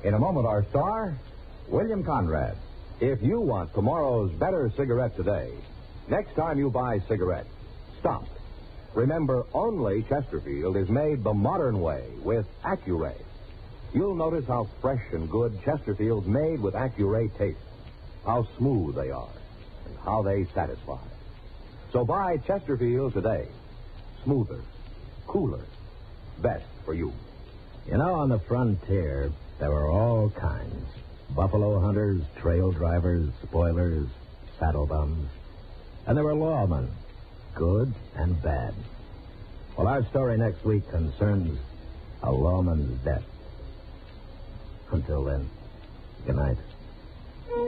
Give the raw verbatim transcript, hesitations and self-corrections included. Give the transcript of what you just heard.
In a moment, our star, William Conrad. If you want tomorrow's better cigarette today, next time you buy cigarettes, stop. Remember, only Chesterfield is made the modern way with Accuray. You'll notice how fresh and good Chesterfield's made with Accuray taste, how smooth they are, and how they satisfy. So buy Chesterfield today. Smoother, cooler, best for you. You know, on the frontier, there were all kinds. Buffalo hunters, trail drivers, spoilers, saddle bums. And there were lawmen, good and bad. Well, our story next week concerns a lawman's death. Until then, good night.